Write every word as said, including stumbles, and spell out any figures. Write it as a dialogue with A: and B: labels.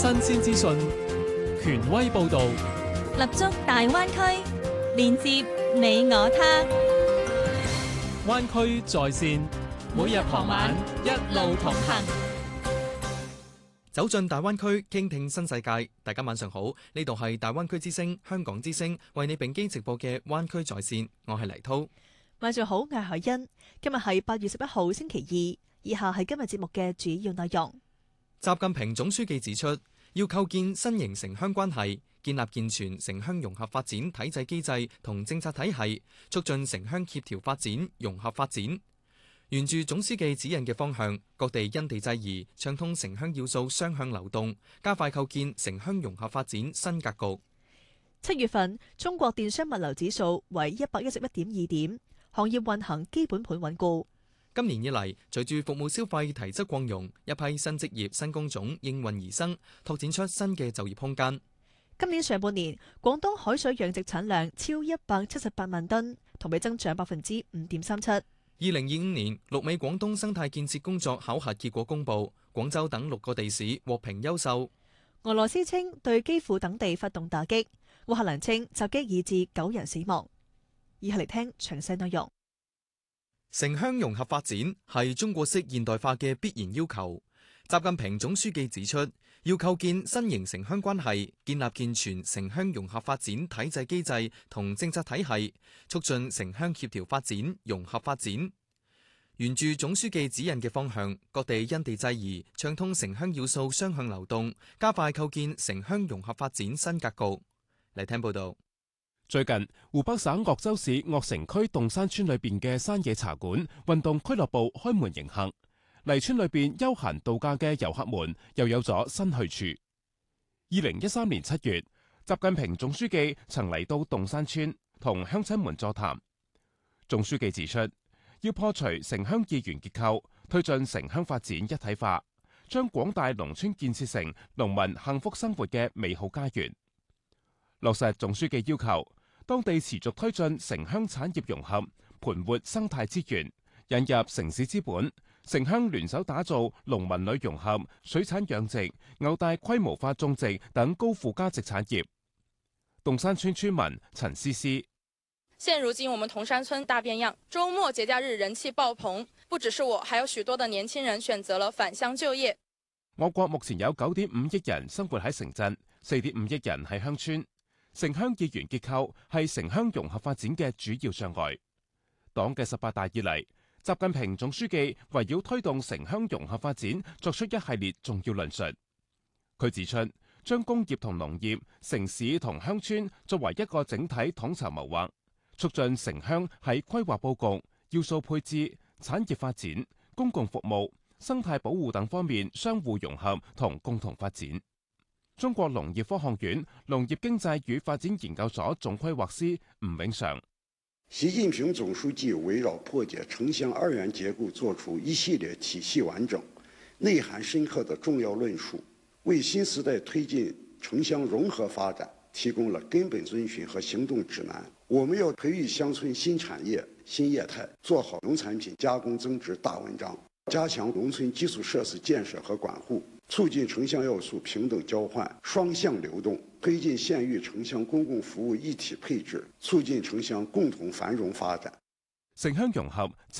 A: 新鮮資訊，權威報導，
B: 立足大灣區，連接你我他。
A: 灣區在線，每日傍晚一路同行，
C: 走進大灣區，傾聽新世界。大家晚上好，呢度係大灣區之聲、香港之聲為你並機直播嘅灣區在線，我係黎濤。
D: 晚上好，我係海欣。今日係八月十一號星期二，以下係今日節目嘅主要內容。
C: 習近平總書記指出，要構建新型城鄉關係，建立健全城鄉融合發展體制機制同政策體系，促進城鄉協調發展、融合發展。沿住總書記指引嘅方向，各地因地制宜，暢通城鄉要素雙向流動，加快構建城鄉融合發展新格局。
D: 七月份中國電商物流指數為一百一十一點二點，行業運行基本盤穩固。
C: 今年以嚟，隨住服務消費提質擴容，一批新職業、新工種應運而生，拓展出新嘅就業空間。
D: 今年上半年，廣東海水養殖產量超一百七十八萬噸，同比增長百分之五點三七。
C: 二零二五年，六美廣東生態建設工作考核結果公佈，廣州等六個地市獲評優秀。
D: 俄羅斯稱對基輔等地發動打擊，烏克蘭稱襲擊已致九人死亡。以下嚟聽詳細內容。
C: 城鄉融合發展係中國式現代化嘅必然要求。習近平總書記指出，要構建新型城鄉關係，建立健全城鄉融合發展體制機制同政策體系，促進城鄉協調發展、融合發展。沿住總書記指引嘅方向，各地因地制宜，暢通城鄉要素雙向流動，加快構建城鄉融合發展新格局。嚟聽報道。
E: 最近，湖北省鄂州市鄂城區洞山村裏邊嘅山野茶館、運動俱樂部開門迎客，嚟村裏邊休閒度假嘅遊客們又有咗新去處。二零一三年七月，習近平總書記曾嚟到洞山村同鄉親們座談。總書記指出，要破除城鄉二元結構，推進城鄉發展一體化，將廣大農村建設成農民幸福生活嘅美好家園。落實總書記要求，當地持續推進城鄉產業融合，盤活生態資源，引入城市資本，城鄉聯手打造農民旅融合、水產養殖、牛大規模化種植等高附加值產業。洞山村村民陳思思：
F: 現如今我們洞山村大變樣，周末節假日人氣爆棚，不只是我，還有許多的年輕人選擇了返鄉就業。
E: 我國目前有九點五億人生活喺城鎮，四點五億人喺鄉村。城鄉二元結構係城鄉融合發展嘅主要障礙。黨嘅十八大以嚟，習近平總書記圍繞推動城鄉融合發展作出一系列重要論述。佢指出，將工業同農業、城市同鄉村作為一個整體統籌謀劃，促進城鄉喺規劃佈局、要素配置、產業發展、公共服務、生態保護等方面相互融合同共同發展。中國農業科學院農業經濟與發展研究所總規劃師吳永常：
G: 習近平總書記圍繞破解城鄉二元結構作出一系列體系完整、內涵深刻的重要論述，為新時代推進城鄉融合發展提供了根本遵循和行動指南。我們要培育鄉村新產業、新業態，做好農產品加工增值大文章，加強農村基礎設施建設和管護，促進城鄉要素平等交換、雙向流動，推進縣域城鄉公共服務一體配置，促進城鄉共同繁榮發展。
E: 城鄉融合